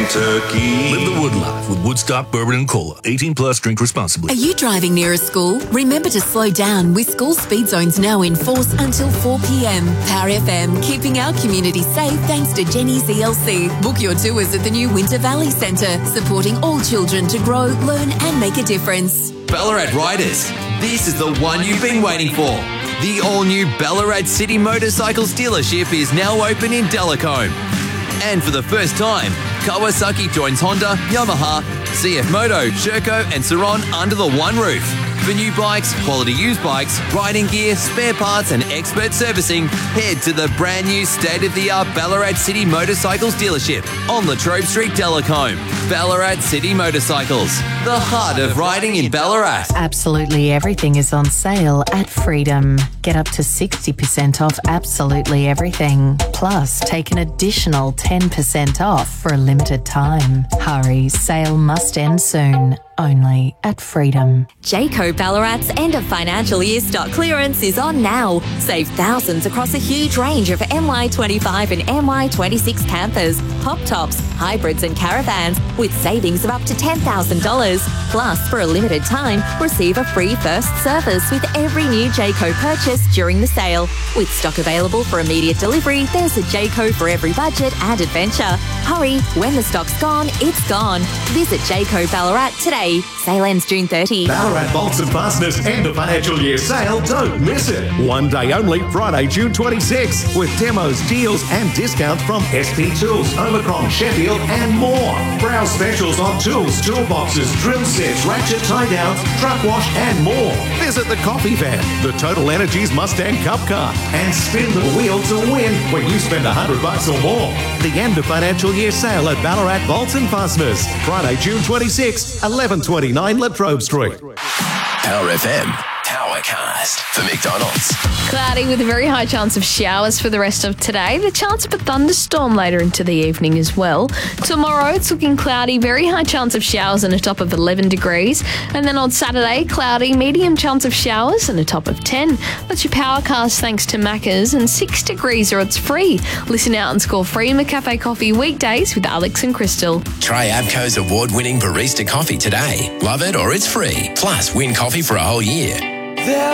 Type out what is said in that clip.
Kentucky. Live the Wood life with Woodstock Bourbon and Cola. 18 plus, drink responsibly. Are you driving near a school? Remember to slow down with school speed zones now in force until 4 p.m. Power FM, keeping our community safe thanks to Jenny's ELC. Book your tours at the new Winter Valley Centre, supporting all children to grow, learn and make a difference. Ballarat Riders, this is the one you've been waiting for. The all-new Ballarat City Motorcycles dealership is now open in Delacombe. And for the first time, Kawasaki joins Honda, Yamaha, CF Moto, Sherco and Saron under the one roof. For new bikes, quality used bikes, riding gear, spare parts and expert servicing, head to the brand new state-of-the-art Ballarat City Motorcycles dealership on Latrobe Street, Delacombe. Ballarat City Motorcycles, the heart of riding in Ballarat. Absolutely everything is on sale at Freedom. Get up to 60% off absolutely everything. Plus, take an additional 10% off for a limited time. Hurry, sale must end soon. Only at Freedom. Jayco Ballarat's end of financial year stock clearance is on now. Save thousands across a huge range of MY25 and MY26 campers, pop tops, hybrids and caravans with savings of up to $10,000. Plus, for a limited time, receive a free first service with every new Jayco purchase during the sale. With stock available for immediate delivery, there's a Jayco for every budget and adventure. Hurry, when the stock's gone, it's gone. Visit Jayco Ballarat today. Sale ends June 30. Ballarat Bolts and Fasteners end of financial year sale. Don't miss it. One day only, Friday, June 26th, with demos, deals and discounts from SP Tools, Omicron, Sheffield and more. Browse specials on tools, toolboxes, drill sets, ratchet tie downs, truck wash and more. Visit the Coffee Van, the Total Energies Mustang Cup Car and spin the wheel to win when you spend $100 or more. The end of financial year sale at Ballarat Bolts and Fasteners. Friday, June 26th, 1129 Latrobe Street. Power FM, Powercast for McDonald's. Cloudy with a very high chance of showers for the rest of today. The chance of a thunderstorm later into the evening as well. Tomorrow it's looking cloudy, very high chance of showers and a top of 11 degrees. And then on Saturday, cloudy, medium chance of showers and a top of 10. That's your Powercast thanks to Macca's and 6 degrees or it's free. Listen out and score free McCafe coffee weekdays with Alex and Crystal. Try Abco's award-winning barista coffee today. Love it or it's free. Plus, win coffee for a whole year.